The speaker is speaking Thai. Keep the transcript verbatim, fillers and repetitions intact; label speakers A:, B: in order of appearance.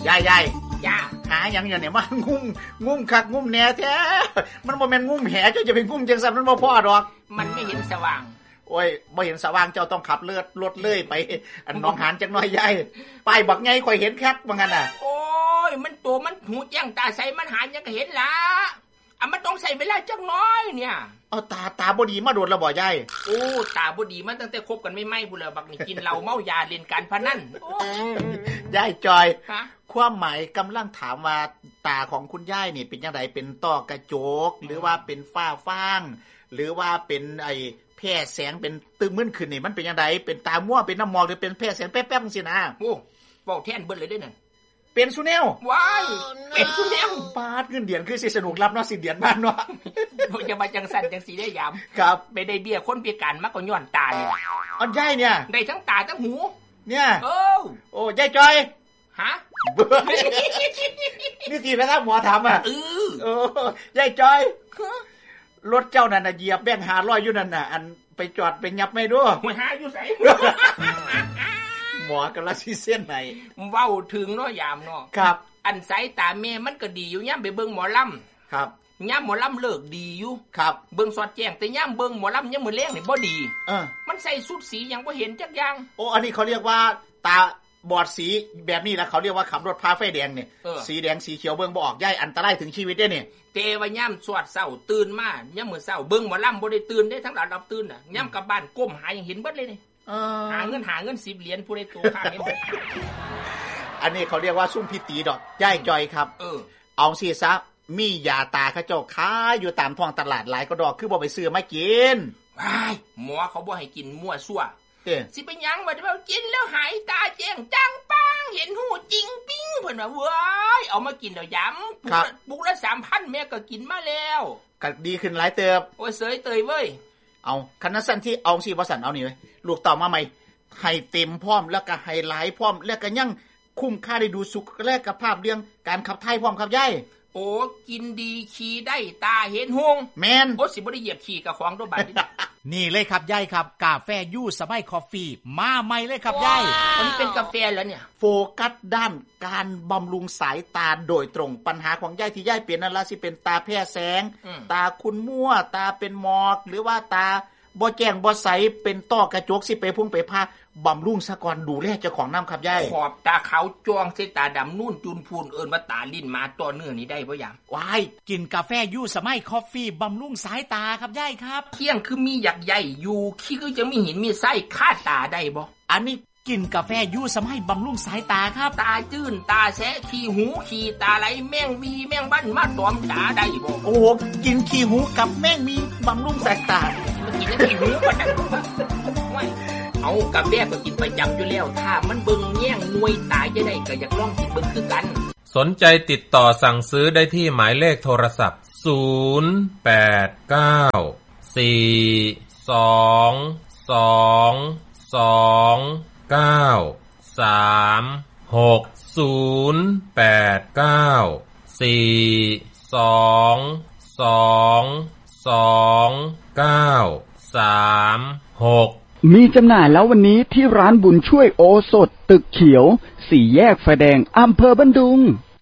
A: ยายยาย
B: จ้า
A: หาหยังอยู่เนี่ยมางุ้มงุ้มคักงุ้มแหน่แท้มันบ่แม่นงุ้มแหเจ้าจะไปงุ้มจังซั่นมันบ่พอดอก
B: มันไม่เห็นสว่าง
A: โอ้ยบ่เห็นสว่างเจ้าต้องขับเลือดรถเลยไปอันหนองหานจังน้อยยายป้ายบักใหญ่ข่อยเห็นคักว่างั้นน่ะ
B: โอ้ยมันตัวมันหูแจ้งตาใสมันหานยังก็เห็นล่ะอ่ะมันต้องใส่เวลาจักน้อยเนี่ย
A: เอาตาตาบ่ดีมาโดนแล้วบ่ยาย
B: โอ้ตาบ่ดีมาตั้งแต่คบกันไม่ไหม้พุ่นแล้วบักนี่กินเหล้าเมายาเล่นการพนัน
A: ยายจอยความหมายกำลังถามว่าตาของคุณยายนี่เป็นจังไดเป็นต้อกระจกหรือว่าเป็นฝ้าฟางหรือว่าเป็นไอ้แผ่แสงเป็นตึ้งมึนขึ้นนี่มันเป็นจังไดเป็นตามั่วเป็นน้ำหมอกหรือเป็นแผ่แสงแป๊บๆจังซี่นะ
B: โอ้เว้าแทนเบิดเลยเด้อนั่น
A: เป็นสุแนว
B: ว้ายเป็นสุแนว
A: ปาดเงินเดือนคือสิสนุกรับเนาะสิเดือนบ้านเนาะ
B: บ่จะมาจังสั่นจังสีได้ยาม
A: ครับ
B: ไปได้เบี้ยคนพิการมาก็ย้อนตานี่
A: อันยายเนี่ย
B: ได้ทั้งตาทั้งหู
A: เนี่ย
B: โอ้
A: โอ้ยายจอย
B: ฮะ
A: นี่ทีนะครับหมอถามอ่ะ
B: เออ
A: โอ้ยายจอยรถเจ้านั่นน่ะเหยียบแบงค์ห้าร้อยอยู่นั่นน่ะอันไปจอดไปยับไม่ดู
B: หัวหาอยู่ไส
A: หมอกำลังสิเส้นไหน
B: เว้าถึงเนาะยามเนาะ
A: ครับ
B: อันสายตาแม่มันก็ดีอยู่ยามไปเบิ่งหมอล
A: ำครับ
B: ยามหมอลำเลิกดีอยู่
A: ครับ
B: เบิ่งสอดแจ้งแต่ยามเบิ่งหมอลำยามมื้อแลงนี่บ่ดี
A: เออ
B: มันใส่สุดสีหยังบ่เห็นจักอย่าง
A: โอ้อันนี้เขาเรียกว่าตาบอดสีแบบนี้แล้วเขาเรียกว่าขับรถพาไฟแดงเนี่ยสีแดงสีเขียวเบิ่งบ่ออกย่ายอันตรายถึงชีวิตเด้เนี่ย
B: แต่ว่ายามสวดเช้าตื่นมายามมื้อเช้าเบิ่งหมอลำบ่ได้ตื่นเด้ทั้งหลายรับตื่นน่ะยามกลับบ้านก้มหายังเห็นเบิดเลยนี่
A: เออ
B: หาเงินหาเงินสิบเหรียญผู้ใดตัวข้างนี้
A: อันนี้เขาเรียกว่าซุ่มพิตีดอกย่ายจอยครับ
B: เออ
A: เอาสิซะมียาตาเขาเจ้าขายอยู่ตามท้องตลาดหลายก็ดอกคือบ่ไปซื้อมากิน
B: ว้ายหมอเขาบ่ให้กินมั่วซั่ว
A: เอ้
B: สิเป็นหยังบ่ได้ว่ากินแล้วหายตาแจ้งจังปังเห็นหูจริงปิ้งเพิ่นว่าเว้ยเอามากินแล้วย้ำปุกละ สามพัน แม่ก็กินมาแล้ว
A: ก็ดีขึ้นหลายเติบ
B: โอ้ยเสยเตยเว้ย
A: เอาคันนั้นสั่นที่เอาสิบ่สั่นเอานี่เว้ยลูกต่อมาใหม่ให้เต็มพร้อมแล้วก็ให้หลายพร้อมแล้วก็ยังคุ้มค่าได้ดูสุขแลกกับภาพเรื่องการขับถ่ายพร้อมครับยาย
B: โอ้กินดีขี่ได้ตาเห็นหง
A: แม่น
B: โอ้สิบ่ได้เหยียบขี่กับของโดบัด
A: นี่เลยครับยายครับกาแฟยูสบายคอฟฟี่มาใหม่เลยครับยาย
B: อันนี้เป็นกาแฟแล้วเนี่ย
A: โฟกัสด้านการบำรุงสายตาโดยตรงปัญหาของยายที่ยายเป็นนั่นล่ะสิเป็นตาแพ้แสงตาคุณมั่วตาเป็นหมอกหรือว่าตาบ่แจ้งบ่ใสเป็นต้อกระจกสิไปพุ่งไปพาบำรุงซะก่อนดูแลเจ้าของน้ำครับยาย
B: ขอบตาขาวจ้วงใส่ตาดำนุ่นจุนพูนเอิ้นว่าตาลิ้นมาต่อเนื่องนี่ได้บ่ยาม
A: ว้ายกินกาแฟยูสมัยคอฟฟี่บำรุงสายตาครับยายครับ
B: เที่ยงคือมีหยักใหญ่อยู่ขี้ก็จะมีหินมีไส้คาดตาได้บ่
A: อันนี้กินกาแฟยูสมัยบำรุงสายตาครับ
B: ตาจื้นตาแสะขี้หูขี้ตาไหลแมงวีแมงบ้านมาตอมตาได้บ่
A: โอ้กินขี้หูกับแมงมีบำรุงสายตา
B: กินขี้หูบ่ได้เอากาแฟก็กินประจำอยู่แล้วถ้ามันเบิ่งแย่งหน่วยตายจะได้ก็อยากลองกินเบิ่งคือกัน
C: สนใจติดต่อสั่งซื้อได้ที่หมายเลขโทรศัพท์ศูนย์ แปด เก้า สี่ สอง สอง สอง เก้า สาม หก ศูนย์ แปด เก้า สี่ สอง สอง สอง เก้า สาม หก
D: มีจำหน่ายแล้ววันนี้ที่ร้านบุญช่วยโอสถตึกเขียวสี่แยกไฟแดงอำเภอบันดุง